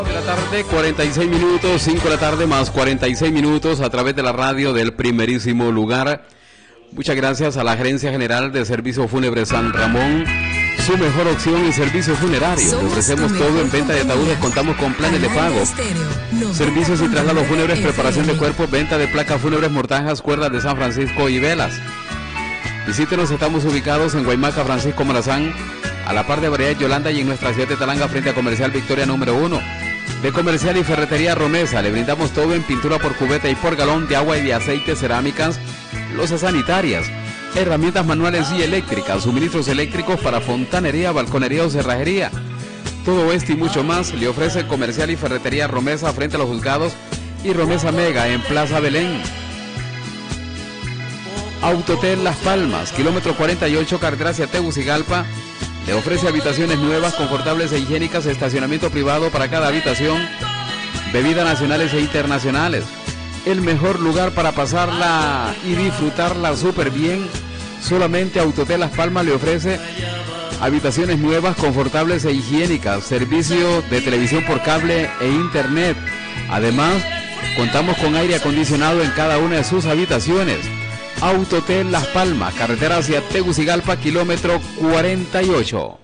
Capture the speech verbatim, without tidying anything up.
De la tarde, cuarenta y seis minutos, cinco de la tarde más cuarenta y seis minutos a través de la radio del primerísimo lugar. Muchas gracias a la Gerencia General de Servicios Fúnebres San Ramón, su mejor opción en servicios funerarios. Le ofrecemos todo en venta de ataúdes, contamos con planes de pago, servicios y traslados fúnebres, preparación de cuerpos, venta de placas fúnebres, mortajas, cuerdas de San Francisco y velas. Visítenos, estamos ubicados en Guaymaca, Francisco Morazán, a la par de Variedad Yolanda y en nuestra ciudad de Talanga, frente a Comercial Victoria número uno. De Comercial y Ferretería Romesa, le brindamos todo en pintura por cubeta y por galón, de agua y de aceite, cerámicas, losas sanitarias, herramientas manuales y eléctricas, suministros eléctricos para fontanería, balconería o cerrajería. Todo esto y mucho más le ofrece Comercial y Ferretería Romesa frente a los juzgados y Romesa Mega en Plaza Belén. Autotel Las Palmas, kilómetro cuarenta y ocho, carretera hacia Tegucigalpa, le ofrece habitaciones nuevas, confortables e higiénicas, estacionamiento privado para cada habitación, bebidas nacionales e internacionales. El mejor lugar para pasarla y disfrutarla súper bien. Solamente Autotel Las Palmas le ofrece habitaciones nuevas, confortables e higiénicas, servicio de televisión por cable e internet. Además, contamos con aire acondicionado en cada una de sus habitaciones. Autotel Las Palmas, carretera hacia Tegucigalpa, kilómetro cuarenta y ocho.